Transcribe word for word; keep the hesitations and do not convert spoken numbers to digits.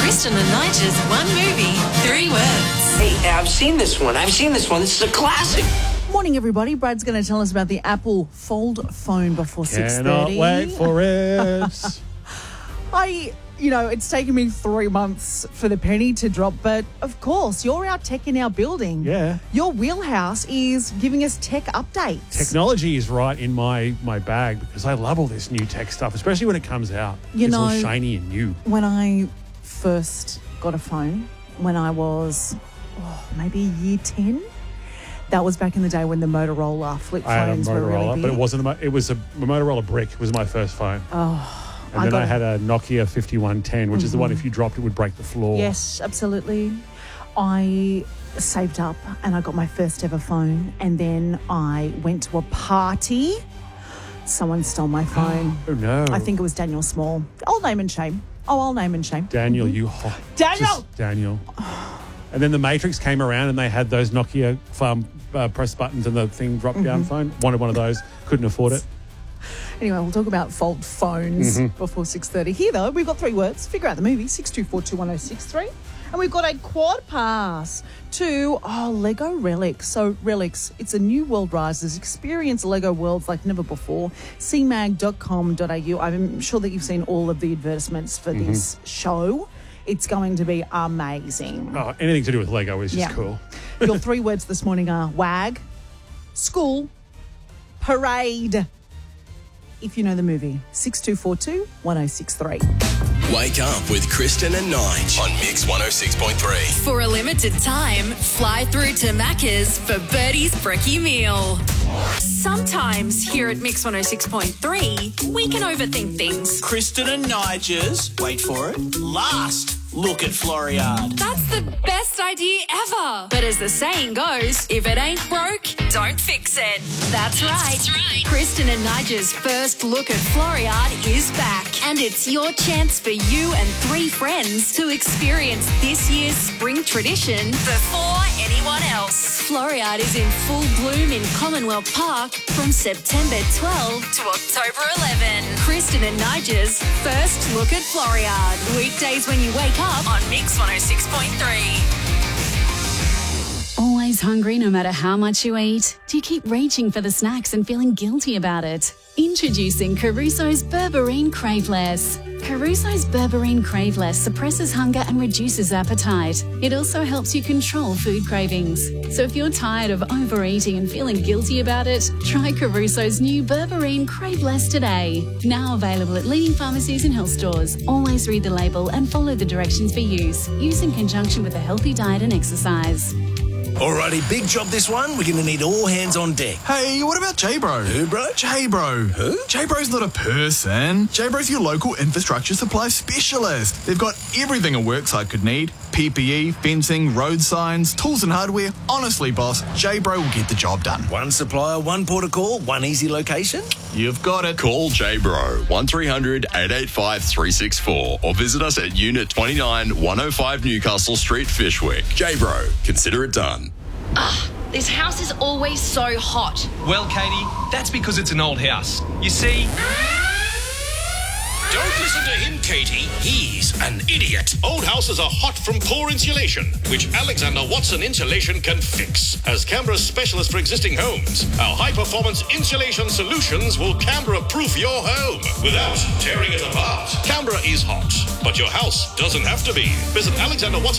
Kristen and Nigel one movie, three words. Hey, I've seen this one. I've seen this one. This is a classic. Morning, everybody. Brad's going to tell us about the Apple Fold phone before six thirty. Cannot wait for it. I, you know, it's taken me three months for the penny to drop, but of course, you're our tech in our building. Yeah. Your wheelhouse is giving us tech updates. Technology is right in my, my bag because I love all this new tech stuff, especially when it comes out. You it's know, all shiny and new. When I first got a phone, when I was oh, maybe year ten, that was back in the day when the Motorola flip I had a phones were really Motorola, big. but it wasn't a, Mo- it was a Motorola Brick. It was my first phone. Oh, and I then got I had a Nokia fifty-one ten, which mm-hmm. is the one if you dropped it would break the floor. Yes, absolutely. I saved up and I got my first ever phone, and then I went to a party. Someone stole my phone. Oh no! I think it was Daniel Small. I'll name and shame. Oh, I'll name and shame. Daniel, you hot. Daniel! Just Daniel. And then the Matrix came around and they had those Nokia farm uh, press buttons and the thing drop down mm-hmm. phone. Wanted one of those, couldn't afford it. Anyway, we'll talk about Fold phones mm-hmm. before six thirty. Here, though, we've got three words. Figure out the movie, six two four two one oh six three. And we've got a quad pass to, oh, Lego Relics. So Relics, it's a new world rises. Experience Lego worlds like never before. c mag dot com dot a u. I'm sure that you've seen all of the advertisements for mm-hmm. this show. It's going to be amazing. Oh, anything to do with Lego is just yeah. cool. Your three words this morning are wag, school, parade. If you know the movie, six two four two one oh six three. Wake up with Kristen and Nige on Mix one oh six point three. For a limited time, fly through to Macca's for Birdie's Brekkie Meal. Sometimes here at Mix one oh six point three, we can overthink things. Kristen and Nige's, wait for it, last look at Floriade. That's the best idea ever. But as the saying goes, if it ain't broke, don't fix it. That's right. That's right. Kristen and Nigel's first look at Floriade is back. And it's your chance for you and three friends to experience this year's spring tradition before anyone else. Floriade is in full bloom in Commonwealth Park from September twelfth to October eleventh. Kristen and Nigel's first look at Floriade. Weekdays when you wake up on Mix one oh six point three. Always hungry no matter how much you eat? Do you keep reaching for the snacks and feeling guilty about it? Introducing Caruso's Berberine Craveless. Caruso's Berberine Craveless suppresses hunger and reduces appetite. It also helps you control food cravings. So if you're tired of overeating and feeling guilty about it, try Caruso's new Berberine Craveless today. Now available at leading pharmacies and health stores. Always read the label and follow the directions for use. Use in conjunction with a healthy diet and exercise. Alrighty, big job this one. We're going to need all hands on deck. Hey, what about J-Bro? Who, bro? J-Bro. Who? J-Bro's not a person. J-Bro's your local infrastructure supply specialist. They've got everything a worksite could need. P P E, fencing, road signs, tools and hardware. Honestly, boss, J-Bro will get the job done. One supplier, one port of call, one easy location. You've got it. Call J-Bro, one three hundred eight eight five three six four or visit us at Unit twenty-nine, one oh five Newcastle Street, Fishwick. J-Bro, consider it done. Ah, this house is always so hot. Well, Katie, that's because it's an old house. You see... Don't listen to him, Katie. He's an idiot. Old houses are hot from poor insulation, which Alexander Watson Insulation can fix. As Canberra's specialist for existing homes, our high-performance insulation solutions will Canberra-proof your home without tearing it apart. Canberra is hot, but your house doesn't have to be. Visit Alexander Watson